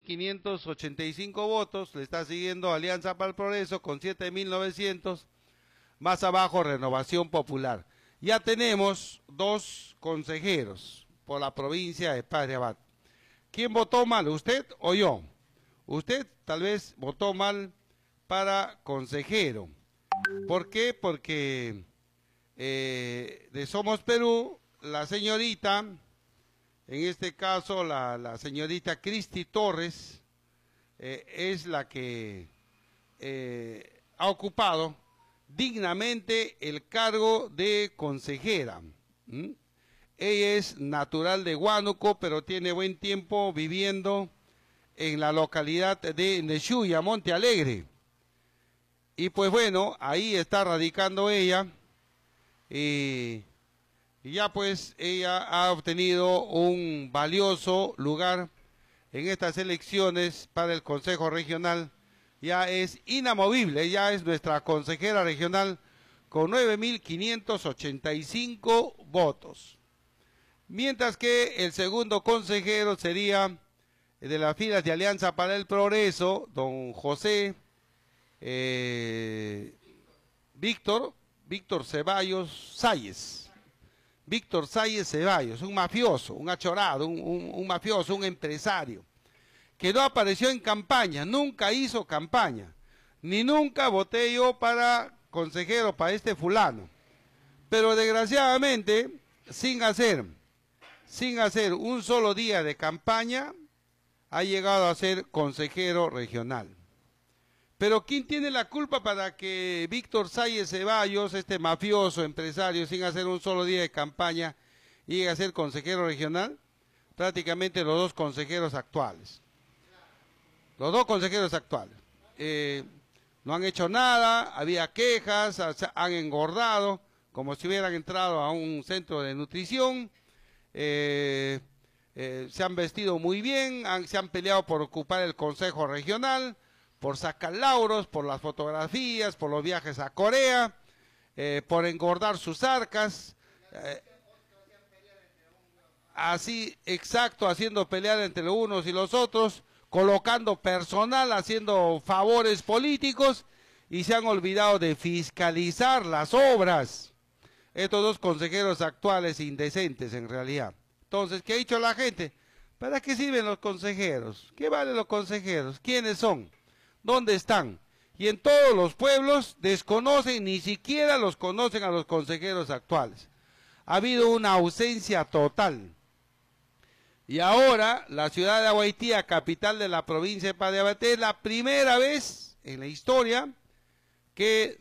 9.585 votos, le está siguiendo Alianza para el Progreso con 7.900, más abajo Renovación Popular. Ya tenemos 2 consejeros por la provincia de Padre Abad. ¿Quién votó mal, usted o yo? Usted tal vez votó mal para consejero. ¿Por qué? Porque de Somos Perú, la señorita, en este caso la señorita Cristi Torres, es la que ha ocupado dignamente el cargo de consejera. Ella es natural de Huánuco, pero tiene buen tiempo viviendo en la localidad de Nexuya, Monte Alegre. Y pues bueno, ahí está radicando ella. Y ya pues ella ha obtenido un valioso lugar en estas elecciones para el Consejo Regional. Ya es inamovible, ya es nuestra consejera regional con 9.585 votos. Mientras que el segundo consejero sería de las filas de Alianza para el Progreso, don José Víctor Ceballos Salles. Víctor Salles Ceballos, un mafioso, un achorado, un mafioso, un empresario, que no apareció en campaña, nunca hizo campaña, ni nunca voté yo para consejero para este fulano. Pero desgraciadamente, sin hacer un solo día de campaña, ha llegado a ser consejero regional. Pero ¿quién tiene la culpa para que Víctor Salles Ceballos, este mafioso empresario, sin hacer un solo día de campaña, llegue a ser consejero regional? Prácticamente los 2 consejeros actuales. Los 2 consejeros actuales. No han hecho nada, había quejas, han engordado, como si hubieran entrado a un centro de nutrición. Se han vestido muy bien, se han peleado por ocupar el Consejo Regional, por sacar lauros, por las fotografías, por los viajes a Corea, por engordar sus arcas, así, exacto, haciendo pelear entre los unos y los otros, colocando personal, haciendo favores políticos, y se han olvidado de fiscalizar las obras. Estos 2 consejeros actuales indecentes en realidad. Entonces, ¿qué ha dicho la gente? ¿Para qué sirven los consejeros? ¿Qué valen los consejeros? ¿Quiénes son? ¿Dónde están? Y en todos los pueblos desconocen, ni siquiera los conocen a los consejeros actuales. Ha habido una ausencia total. Y ahora, la ciudad de Aguaitía, capital de la provincia de Padre Abad, es la primera vez en la historia que